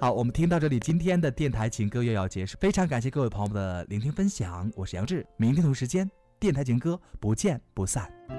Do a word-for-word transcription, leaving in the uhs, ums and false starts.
好，我们听到这里，今天的电台情歌又要结束，非常感谢各位朋友的聆听分享，我是杨志，明天同时间电台情歌不见不散。